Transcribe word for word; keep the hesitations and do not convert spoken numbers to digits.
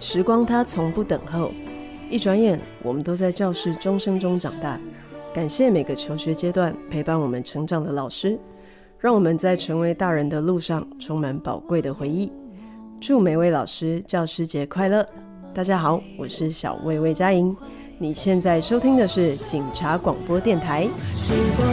时光它从不等候，一转眼我们都在教室钟声中长大。感谢每个求学阶段陪伴我们成长的老师，让我们在成为大人的路上充满宝贵的回忆。祝每位老师教师节快乐！大家好，我是小魏魏佳莹，你现在收听的是警察广播电台。 时光